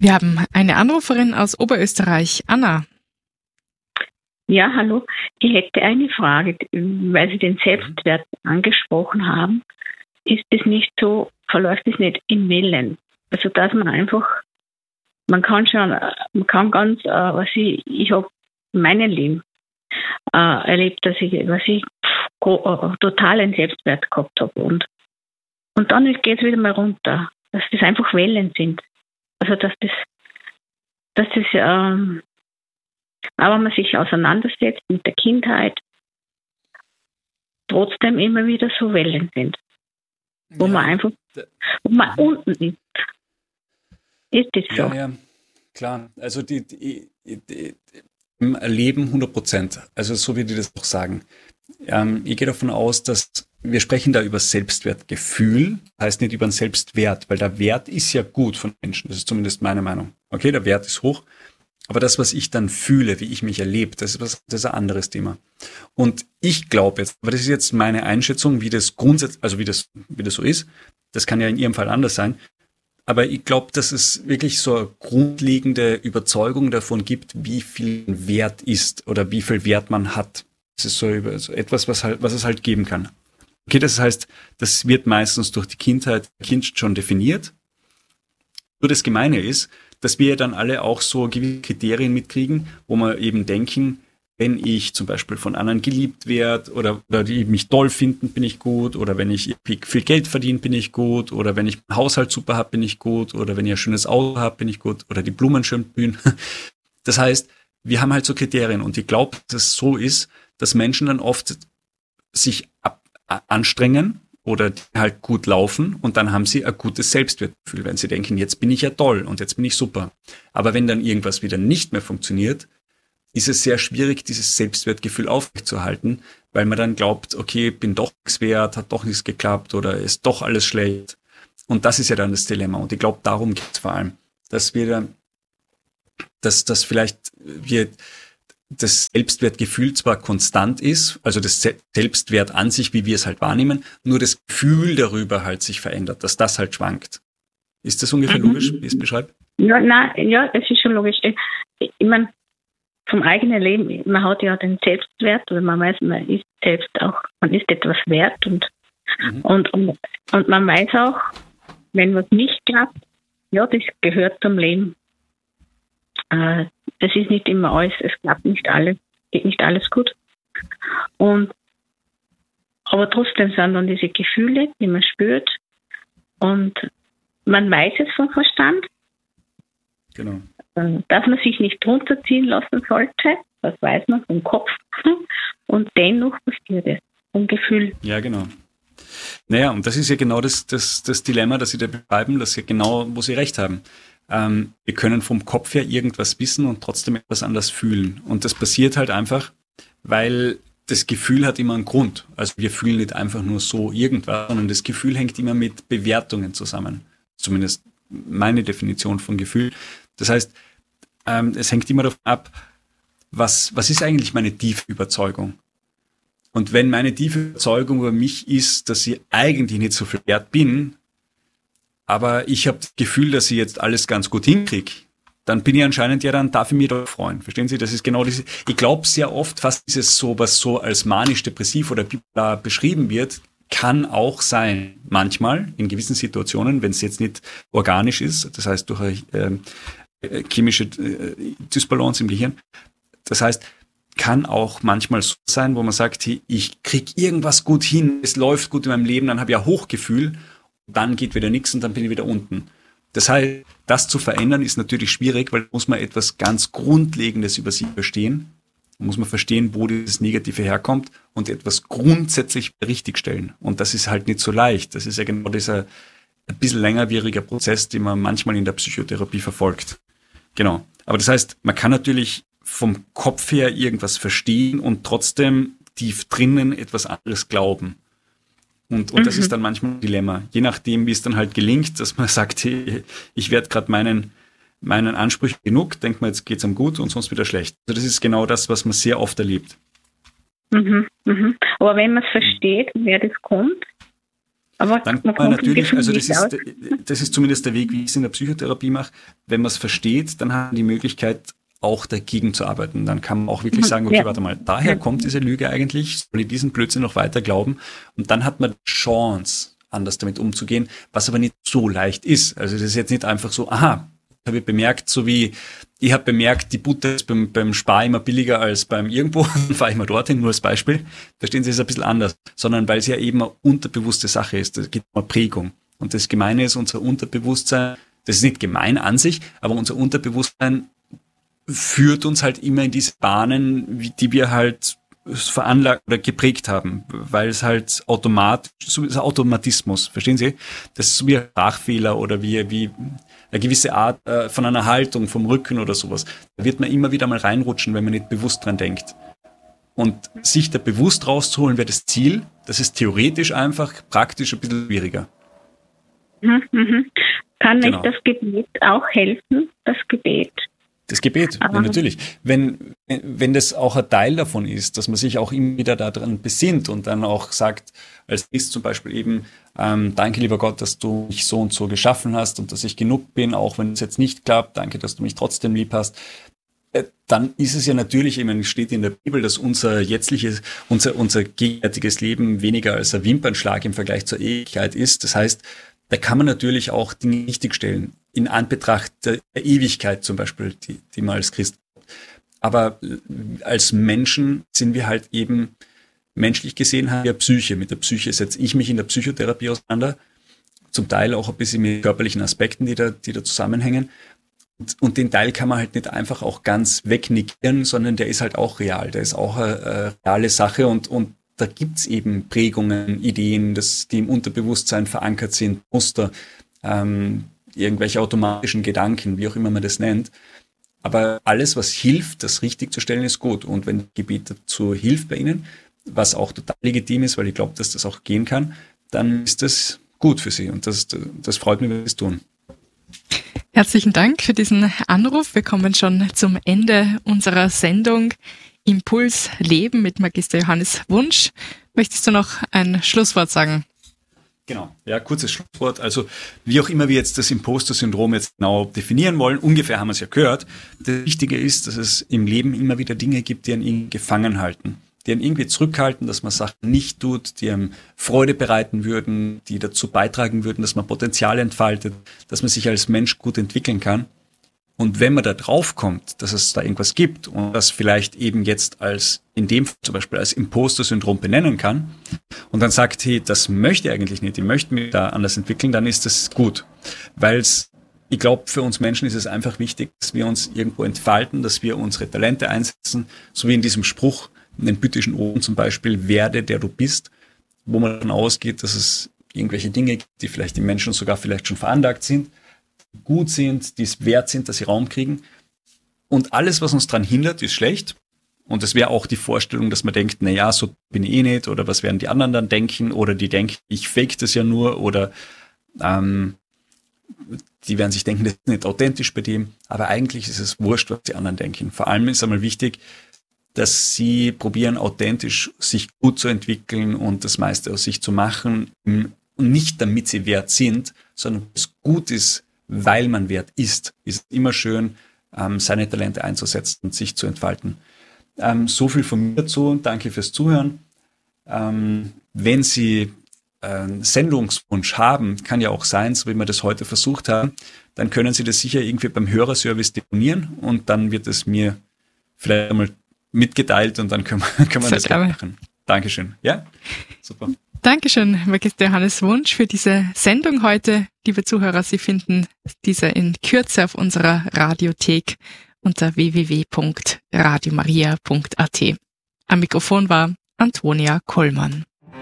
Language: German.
Wir haben eine Anruferin aus Oberösterreich, Anna. Ja, hallo. Ich hätte eine Frage, weil Sie den Selbstwert angesprochen haben. Ist es nicht so, verläuft es nicht in Wellen? Also, dass man einfach, man kann ganz, ich habe in meinem Leben erlebt, dass ich totalen Selbstwert gehabt habe. Und dann geht es wieder mal runter, dass das einfach Wellen sind. Also, aber man sich auseinandersetzt mit der Kindheit, trotzdem immer wieder so Wellen sind, wo man unten ist. Ist das so? Ja, klar. Also im Erleben 100%. Also so wie die das auch sagen. Ich gehe davon aus, dass wir sprechen da über Selbstwertgefühl, heißt nicht über einen Selbstwert, weil der Wert ist ja gut von Menschen. Das ist zumindest meine Meinung. Okay, der Wert ist hoch. Aber das, was ich dann fühle, wie ich mich erlebe, das ist ein anderes Thema. Und ich glaube jetzt, aber das ist jetzt meine Einschätzung, wie das grundsätzlich, also wie das so ist. Das kann ja in Ihrem Fall anders sein. Aber ich glaube, dass es wirklich so eine grundlegende Überzeugung davon gibt, wie viel Wert ist oder wie viel Wert man hat. Das ist so etwas, was es halt geben kann. Okay, das heißt, das wird meistens durch die Kindheit schon definiert. Nur das Gemeine ist, dass wir dann alle auch so gewisse Kriterien mitkriegen, wo wir eben denken, wenn ich zum Beispiel von anderen geliebt werde oder die mich toll finden, bin ich gut, oder wenn ich viel Geld verdiene, bin ich gut, oder wenn ich einen Haushalt super habe, bin ich gut, oder wenn ich ein schönes Auto habe, bin ich gut, oder die Blumen schön blühen. Das heißt, wir haben halt so Kriterien, und ich glaube, dass es so ist, dass Menschen dann oft sich anstrengen oder die halt gut laufen, und dann haben sie ein gutes Selbstwertgefühl, wenn sie denken, jetzt bin ich ja toll und jetzt bin ich super. Aber wenn dann irgendwas wieder nicht mehr funktioniert, ist es sehr schwierig, dieses Selbstwertgefühl aufrechtzuerhalten, weil man dann glaubt, okay, bin doch nichts wert, hat doch nichts geklappt oder ist doch alles schlecht. Und das ist ja dann das Dilemma. Und ich glaube, darum geht es vor allem, dass vielleicht das Selbstwertgefühl zwar konstant ist, also das Selbstwert an sich, wie wir es halt wahrnehmen, nur das Gefühl darüber halt sich verändert, dass das halt schwankt. Ist das ungefähr logisch, wie ich es beschreibe? Ja, es ist schon logisch. Ich meine, vom eigenen Leben, man hat ja den Selbstwert, oder man weiß, man ist etwas wert, und man weiß auch, wenn was nicht klappt, ja, das gehört zum Leben. Das ist nicht immer alles, es klappt nicht alles, geht nicht alles gut. Aber trotzdem sind dann diese Gefühle, die man spürt, und man weiß es vom Verstand. Genau. Dass man sich nicht runterziehen lassen sollte, das weiß man vom Kopf, und dennoch passiert es vom Gefühl. Ja, genau. Naja, und das ist ja genau das Dilemma, das Sie da beschreiben, dass Sie genau, wo Sie recht haben. Wir können vom Kopf her irgendwas wissen und trotzdem etwas anders fühlen. Und das passiert halt einfach, weil das Gefühl hat immer einen Grund. Also wir fühlen nicht einfach nur so irgendwas, sondern das Gefühl hängt immer mit Bewertungen zusammen. Zumindest meine Definition von Gefühl. Das heißt, es hängt immer davon ab, was ist eigentlich meine tiefe Überzeugung? Und wenn meine tiefe Überzeugung über mich ist, dass ich eigentlich nicht so viel wert bin, aber ich habe das Gefühl, dass ich jetzt alles ganz gut hinkriege, dann bin ich anscheinend dann darf ich mich doch freuen. Verstehen Sie? Das ist genau diese, ich glaube sehr oft, fast dieses so, was so als manisch-depressiv oder bipolar beschrieben wird, kann auch sein, manchmal, in gewissen Situationen, wenn es jetzt nicht organisch ist, das heißt durch eine chemische Dysbalance im Gehirn. Das heißt, kann auch manchmal so sein, wo man sagt, hey, ich kriege irgendwas gut hin, es läuft gut in meinem Leben, dann habe ich ein Hochgefühl, dann geht wieder nichts und dann bin ich wieder unten. Das heißt, das zu verändern ist natürlich schwierig, weil da muss man etwas ganz Grundlegendes über sich verstehen. Da muss man verstehen, wo dieses Negative herkommt und etwas grundsätzlich richtigstellen. Und das ist halt nicht so leicht. Das ist ja genau dieser ein bisschen längerwieriger Prozess, den man manchmal in der Psychotherapie verfolgt. Genau. Aber das heißt, man kann natürlich vom Kopf her irgendwas verstehen und trotzdem tief drinnen etwas anderes glauben. Und das ist dann manchmal ein Dilemma. Je nachdem, wie es dann halt gelingt, dass man sagt, hey, ich werde gerade meinen Ansprüchen genug, denkt man, jetzt geht's einem gut und sonst wieder schlecht. Also das ist genau das, was man sehr oft erlebt. Aber wenn man es versteht, wer das kommt, Aber dann kann man natürlich, also das ist zumindest der Weg, wie ich es in der Psychotherapie mache. Wenn man es versteht, dann hat man die Möglichkeit, auch dagegen zu arbeiten. Dann kann man auch wirklich sagen, okay, warte mal, daher kommt diese Lüge eigentlich, soll ich diesen Blödsinn noch weiter glauben? Und dann hat man die Chance, anders damit umzugehen, was aber nicht so leicht ist. Also das ist jetzt nicht einfach so, aha, habe ich bemerkt, so wie ich habe bemerkt, die Butter ist beim Spar immer billiger als beim irgendwo, dann fahre ich mal dorthin, nur als Beispiel. Verstehen Sie, es ist ein bisschen anders, sondern weil es ja eben eine unterbewusste Sache ist. Es gibt eine Prägung. Und das Gemeine ist, unser Unterbewusstsein, das ist nicht gemein an sich, aber unser Unterbewusstsein führt uns halt immer in diese Bahnen, die wir halt veranlagt oder geprägt haben, weil es halt so ist ein Automatismus, verstehen Sie? Das ist so wie ein Sprachfehler oder wie eine gewisse Art von einer Haltung, vom Rücken oder sowas. Da wird man immer wieder mal reinrutschen, wenn man nicht bewusst dran denkt. Und sich da bewusst rauszuholen, wäre das Ziel. Das ist theoretisch einfach, praktisch ein bisschen schwieriger. Kann nicht das Gebet auch helfen, das Gebet? Das Gebet, ja, natürlich. Wenn das auch ein Teil davon ist, dass man sich auch immer wieder daran besinnt und dann auch sagt, als ist zum Beispiel eben, danke lieber Gott, dass du mich so und so geschaffen hast und dass ich genug bin, auch wenn es jetzt nicht klappt, danke, dass du mich trotzdem lieb hast, dann ist es ja natürlich, es steht in der Bibel, dass unser gegenwärtiges Leben weniger als ein Wimpernschlag im Vergleich zur Ewigkeit ist. Das heißt, da kann man natürlich auch Dinge richtigstellen, in Anbetracht der Ewigkeit zum Beispiel, die man als Christ hat. Aber als Menschen sind wir halt eben, menschlich gesehen haben wir Psyche. Mit der Psyche setze ich mich in der Psychotherapie auseinander, zum Teil auch ein bisschen mit körperlichen Aspekten, die da zusammenhängen. Und den Teil kann man halt nicht einfach auch ganz wegnicken, sondern der ist halt auch real. Der ist auch eine reale Sache und da gibt's eben Prägungen, Ideen, die im Unterbewusstsein verankert sind, Muster, irgendwelche automatischen Gedanken, wie auch immer man das nennt. Aber alles, was hilft, das richtig zu stellen, ist gut. Und wenn Gebet dazu hilft bei Ihnen, was auch total legitim ist, weil ich glaube, dass das auch gehen kann, dann ist das gut für Sie. Und das freut mich, wenn Sie das tun. Herzlichen Dank für diesen Anruf. Wir kommen schon zum Ende unserer Sendung Impuls Leben mit Magister Johannes Wunsch. Möchtest du noch ein Schlusswort sagen? Genau, ja, kurzes Schlusswort. Also wie auch immer wir jetzt das Imposter-Syndrom jetzt genau definieren wollen, ungefähr haben wir es ja gehört. Das Wichtige ist, dass es im Leben immer wieder Dinge gibt, die einen irgendwie gefangen halten, die einen irgendwie zurückhalten, dass man Sachen nicht tut, die einem Freude bereiten würden, die dazu beitragen würden, dass man Potenzial entfaltet, dass man sich als Mensch gut entwickeln kann. Und wenn man da drauf kommt, dass es da irgendwas gibt und das vielleicht eben jetzt in dem Fall zum Beispiel als Imposter-Syndrom benennen kann und dann sagt, hey, das möchte ich eigentlich nicht, ich möchte mich da anders entwickeln, dann ist das gut. Ich glaube, für uns Menschen ist es einfach wichtig, dass wir uns irgendwo entfalten, dass wir unsere Talente einsetzen, so wie in diesem Spruch, in den Büttischen Oden zum Beispiel, werde der du bist, wo man davon ausgeht, dass es irgendwelche Dinge gibt, die vielleicht die Menschen sogar vielleicht schon veranlagt sind, gut sind, die es wert sind, dass sie Raum kriegen. Und alles, was uns daran hindert, ist schlecht. Und das wäre auch die Vorstellung, dass man denkt, naja, so bin ich eh nicht, oder was werden die anderen dann denken, oder die denken, ich fake das ja nur, oder die werden sich denken, das ist nicht authentisch bei dem. Aber eigentlich ist es wurscht, was die anderen denken. Vor allem ist einmal wichtig, dass sie probieren, authentisch sich gut zu entwickeln und das meiste aus sich zu machen. Und nicht damit sie wert sind, sondern es gut ist, weil man wert ist. Es ist immer schön, seine Talente einzusetzen und sich zu entfalten. So viel von mir dazu. Danke fürs Zuhören. Wenn Sie Sendungswunsch haben, kann ja auch sein, so wie wir das heute versucht haben, dann können Sie das sicher irgendwie beim Hörerservice deponieren und dann wird es mir vielleicht einmal mitgeteilt und dann können wir das machen. Dankeschön. Ja, super. Dankeschön, Magister Johannes Wunsch, für diese Sendung heute. Liebe Zuhörer, Sie finden diese in Kürze auf unserer Radiothek unter www.radiomaria.at. Am Mikrofon war Antonia Kollmann.